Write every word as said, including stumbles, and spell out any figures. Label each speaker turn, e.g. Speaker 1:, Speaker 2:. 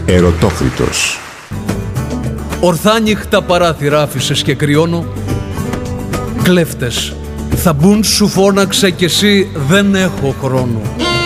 Speaker 1: Ερωτόκριτος.
Speaker 2: Ορθάνυχτα παράθυρα άφησες και κρυώνω. Κλέφτες θα μπουν, σου φώναξε κι εσύ, δεν έχω χρόνο.